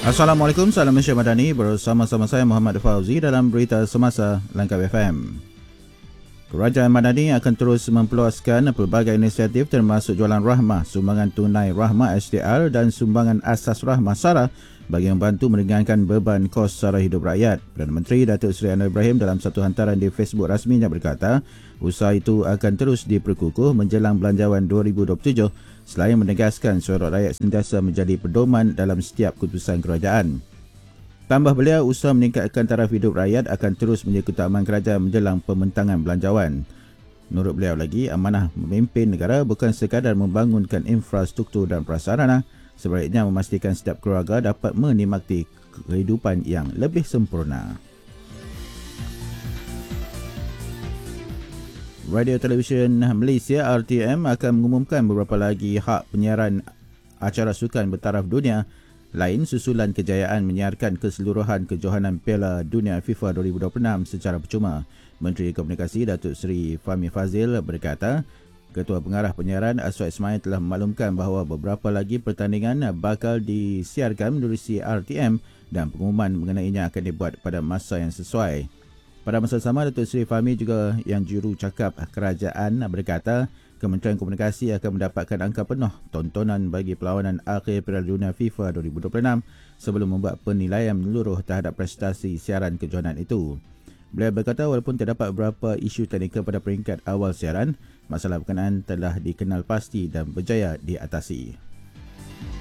Assalamualaikum, salam Malaysia Madani. Bersama-sama saya Muhammad Fauzi dalam Berita Semasa Langkap FM. Kerajaan Madani akan terus mempeluaskan pelbagai inisiatif termasuk jualan rahmah, sumbangan tunai rahmah SDR dan sumbangan asas rahmah SARA bagi membantu meringankan beban kos sara hidup rakyat. Perdana Menteri Datuk Seri Anwar Ibrahim dalam satu hantaran di Facebook rasminya berkata, usaha itu akan terus diperkukuh menjelang Belanjawan 2027 selain menegaskan suara rakyat sentiasa menjadi pedoman dalam setiap keputusan kerajaan. Tambah beliau, usaha meningkatkan taraf hidup rakyat akan terus menjadi keutamaan kerajaan menjelang pembentangan belanjawan. Menurut beliau lagi, amanah memimpin negara bukan sekadar membangunkan infrastruktur dan prasarana, sebaliknya memastikan setiap keluarga dapat menikmati kehidupan yang lebih sempurna. Radio Televisyen Malaysia RTM akan mengumumkan beberapa lagi hak penyiaran acara sukan bertaraf dunia lain susulan kejayaan menyiarkan keseluruhan kejohanan Piala Dunia FIFA 2026 secara percuma. Menteri Komunikasi Datuk Seri Fahmi Fadzil berkata, Ketua Pengarah Penyiaran Aswad Ismail telah memaklumkan bahawa beberapa lagi pertandingan bakal disiarkan menerusi RTM dan pengumuman mengenainya akan dibuat pada masa yang sesuai. Pada masa sama, Datuk Seri Fahmi juga yang juru cakap kerajaan berkata, Kementerian Komunikasi akan mendapatkan angka penuh tontonan bagi perlawanan akhir Piala Dunia FIFA 2026 sebelum membuat penilaian menyeluruh terhadap prestasi siaran kejohanan itu. Beliau berkata walaupun terdapat beberapa isu teknikal pada peringkat awal siaran, masalah berkenaan telah dikenal pasti dan berjaya diatasi.